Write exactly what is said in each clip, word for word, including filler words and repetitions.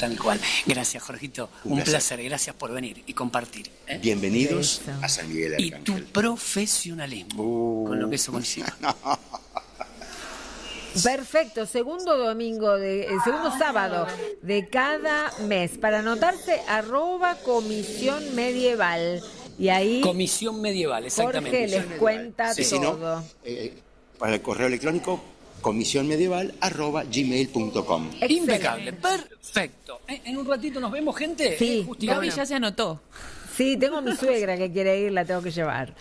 tal cual. Gracias, Jorgito. Un, Un placer. placer. Gracias por venir y compartir. ¿eh? Bienvenidos eso. a San Miguel de Arcángel. Y tu profesionalismo, uh. con lo que eso conlleva. Perfecto, segundo domingo, de, el segundo sábado de cada mes. Para anotarse, arroba Comisión Medieval. Y ahí Comisión Medieval, exactamente. Jorge les cuenta sí, todo. Si no, eh, para el correo electrónico, comisionmedieval arroba gmail punto com. Impecable, perfecto. En un ratito nos vemos, gente. Sí, eh, Gaby ya se anotó. Sí, tengo a mi suegra que quiere ir, la tengo que llevar.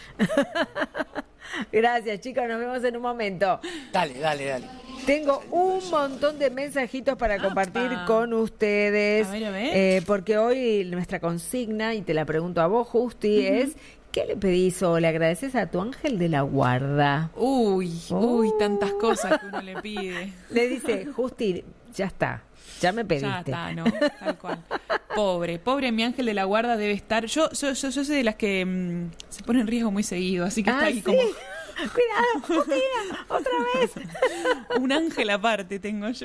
Gracias, chicos, nos vemos en un momento. Dale, dale, dale. Tengo un montón de mensajitos para Opa. compartir con ustedes. A ver, a ver. Eh, porque hoy nuestra consigna, y te la pregunto a vos, Justi, uh-huh. es: ¿qué le pedís o le agradeces a tu ángel de la guarda? Uy, uh. uy, tantas cosas que uno le pide. pide. Le dice, Justi, ya está. Ya me pediste. Ya está, no, tal cual. Pobre, pobre mi ángel de la guarda debe estar. Yo yo, yo, yo soy de las que mmm, se pone en riesgo muy seguido, así que ah, está ahí ¿sí? como... Cuidado, Jutina, otra vez. Un ángel aparte tengo yo.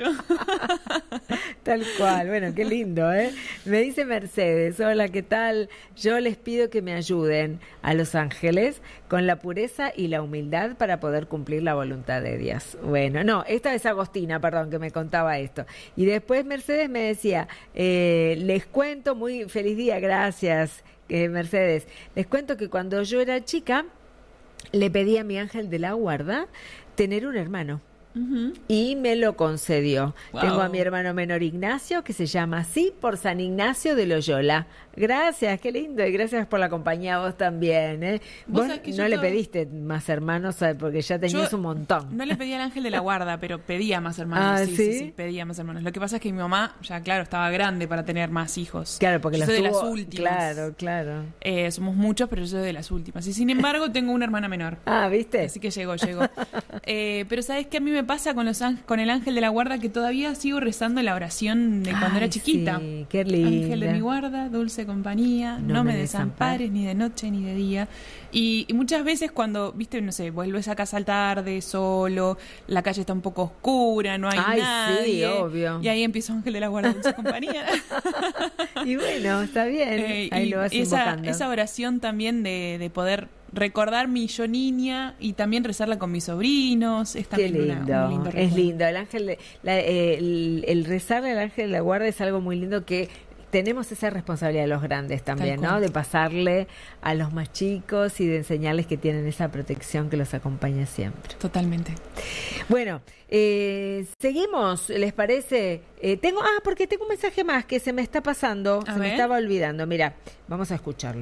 Tal cual, bueno, qué lindo, ¿eh? Me dice Mercedes, hola, ¿qué tal? Yo les pido que me ayuden a los ángeles con la pureza y la humildad para poder cumplir la voluntad de Dios. Bueno, no, esta es Agostina, perdón, que me contaba esto. Y después Mercedes me decía, eh, les cuento, muy feliz día, gracias, eh, Mercedes. Les cuento que cuando yo era chica, le pedí a mi ángel de la guarda tener un hermano. Uh-huh. Y me lo concedió. Wow. Tengo a mi hermano menor Ignacio, que se llama así por San Ignacio de Loyola. Gracias, qué lindo, y gracias por la compañía, vos también, ¿eh? Vos, vos no le todo... pediste más hermanos, porque ya tenías yo un montón. No le pedí al ángel de la guarda, pero pedía más hermanos. Ah, sí, ¿sí? sí, sí, pedía más hermanos. Lo que pasa es que mi mamá, ya claro, estaba grande para tener más hijos. Claro, porque yo los soy tuvo... de las últimas. Claro, claro. Eh, somos muchos, pero yo soy de las últimas. Y sin embargo, tengo una hermana menor. Ah, ¿viste? Así que llegó, llegó. eh, pero ¿sabes qué a mí me pasa con los ángel, con el ángel de la guarda? Que todavía sigo rezando la oración de cuando Ay, era chiquita. Sí, qué linda. Ángel de mi guarda, dulce compañía, no, no me desampares ni de noche ni de día. Y, y muchas veces cuando, viste, no sé, vuelves a casa al tarde, solo, la calle está un poco oscura, no hay Ay, nadie. Sí, obvio. Y ahí empiezo Ángel de la guarda, dulce compañía. Y bueno, está bien. Eh, ahí y lo vas esa, invocando. esa oración también de, de poder recordar mi yo niña y también rezarla con mis sobrinos. Es también Qué lindo, una, un lindo es lindo. El ángel, de, la, eh, el, el rezarle al ángel de la guarda es algo muy lindo que tenemos esa responsabilidad de los grandes también, ¿no? De pasarle a los más chicos y de enseñarles que tienen esa protección que los acompaña siempre. Totalmente. Bueno, eh, seguimos, ¿les parece? Eh, tengo, ah, porque tengo un mensaje más que se me está pasando, a se ver. me estaba olvidando. Mira, vamos a escucharlo.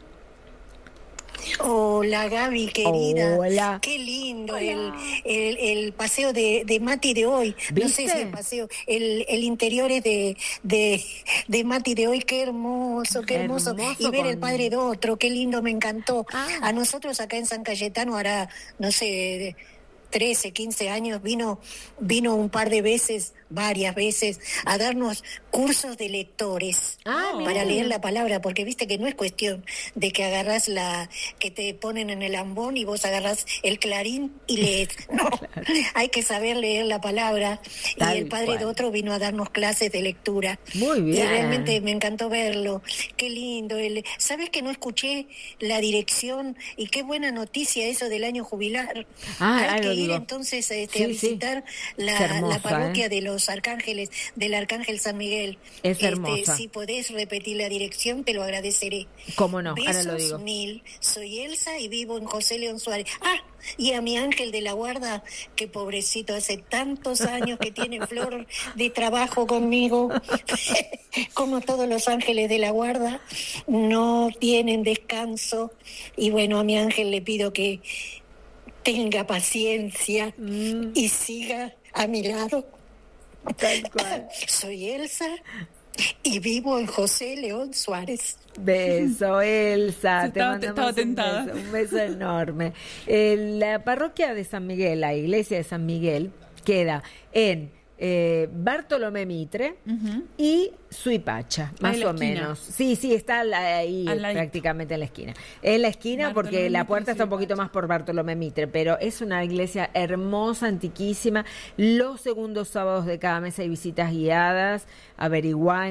Hola Gaby, querida. Hola. Qué lindo el, el, el paseo de, de Mati de hoy. ¿Viste? No sé si el paseo, el, el interior es de, de, de Mati de hoy. Qué hermoso, qué hermoso. Hermoso y ver con... el padre de otro, qué lindo, me encantó. Ah. A nosotros acá en San Cayetano hará, no sé, trece, quince años, vino, vino un par de veces, varias veces, a darnos cursos de lectores ah, para leer la palabra, porque viste que no es cuestión de que agarrás la, que te ponen en el ambón y vos agarrás el clarín y lees, no, claro. Hay que saber leer la palabra. Tal y el padre cual. de otro vino a darnos clases de lectura. Muy bien. Y realmente me encantó verlo, qué lindo. El, ¿sabes que no escuché la dirección? Y qué buena noticia eso del año jubilar. Ah, Hay que ir digo. entonces este, sí, a visitar sí. la, hermosa, la parroquia ¿eh? de los arcángeles, del Arcángel San Miguel. Es este, hermosa. Si podés repetir la dirección, te lo agradeceré. ¿Cómo no? Besos, ahora lo digo. mil. Soy Elsa y vivo en José León Suárez. Ah, y a mi ángel de la guarda, que pobrecito, hace tantos años que tiene flor de trabajo conmigo. Como todos los ángeles de la guarda, no tienen descanso. Y bueno, a mi ángel le pido que tenga paciencia mm. y siga a mi lado. Tal cual. Soy Elsa y vivo en José León Suárez. Beso, Elsa. Sí, te estaba, mandamos estaba tentada. Un beso, un beso enorme. Eh, la parroquia de San Miguel, la iglesia de San Miguel, queda en eh, Bartolomé Mitre uh-huh. y Suipacha, más o menos. Sí, sí, está ahí prácticamente en la esquina. En la esquina Bartolomé porque la puerta está un poquito más por Bartolomé Mitre, pero es una iglesia hermosa, antiquísima. Los segundos sábados de cada mes hay visitas guiadas, averiguar